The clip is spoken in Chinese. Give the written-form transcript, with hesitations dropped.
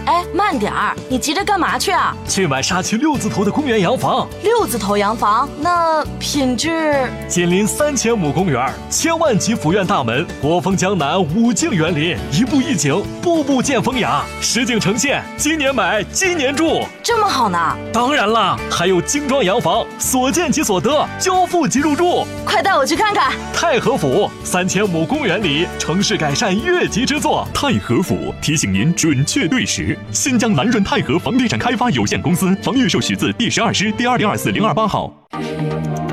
哎，慢点儿，你急着干嘛去啊？ 去买沙区6字头的公园洋房。 6字头洋房，那品质？ 紧邻3000亩公园，千万级府院大门，国风江南5境园林，一步一景，步步见风雅，实景呈现，今年买，今年住， 这么好呢？ 当然啦，还有精装洋房，所见即所得，交付即入住。 快带我去看看。 太和府3000亩公园里，城市改善越级之作。 太和府提醒您准确对时。新疆南润太和房地产开发有限公司，房预售许字第12师第2024-028号。